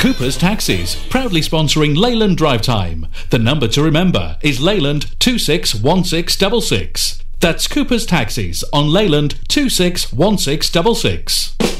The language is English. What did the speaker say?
Cooper's Taxis, proudly sponsoring Leyland Drive Time. The number to remember is Leyland 261666. That's Cooper's Taxis on Leyland 261666.